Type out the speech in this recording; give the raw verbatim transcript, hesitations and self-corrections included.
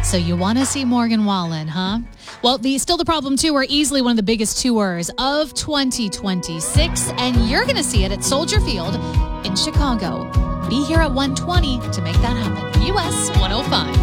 So you want to see Morgan Wallen, huh? Well, the Still the Problem Tour, easily one of the biggest tours of twenty twenty-six, and you're going to see it at Soldier Field in Chicago. Be here at one twenty to make that happen. U S one oh five.